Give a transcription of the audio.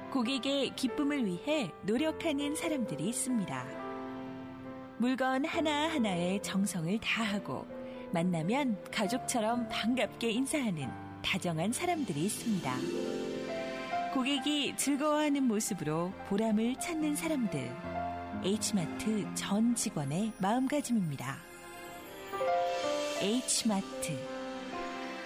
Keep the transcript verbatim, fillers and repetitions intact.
고객의 기쁨을 위해 노력하는 사람들이 있습니다. 물건 하나하나에 정성을 다하고 만나면 가족처럼 반갑게 인사하는 다정한 사람들이 있습니다. 고객이 즐거워하는 모습으로 보람을 찾는 사람들. H마트 전 직원의 마음가짐입니다. H마트